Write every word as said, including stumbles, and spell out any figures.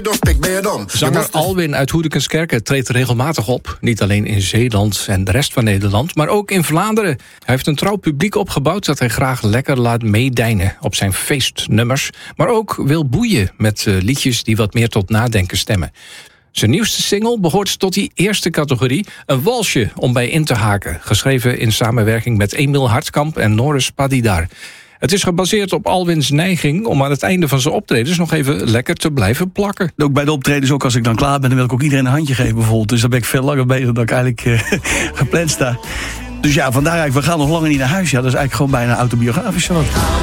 Zanger Alwin uit Hoedekenskerken treedt regelmatig op. Niet alleen in Zeeland en de rest van Nederland, maar ook in Vlaanderen. Hij heeft een trouw publiek opgebouwd dat hij graag lekker laat meedijnen op zijn feestnummers. Maar ook wil boeien met uh, liedjes die wat meer tot nadenken stemmen. Zijn nieuwste single behoort tot die eerste categorie. Een walsje om bij in te haken. Geschreven in samenwerking met Emil Hartkamp en Norris Padidar. Het is gebaseerd op Alwins neiging om aan het einde van zijn optredens nog even lekker te blijven plakken. Ook bij de optredens, ook als ik dan klaar ben, dan wil ik ook iedereen een handje geven bijvoorbeeld. Dus dan ben ik veel langer bezig dan ik eigenlijk uh, gepland sta. Dus ja, vandaar eigenlijk, we gaan nog langer niet naar huis. Ja, dat is eigenlijk gewoon bijna autobiografisch.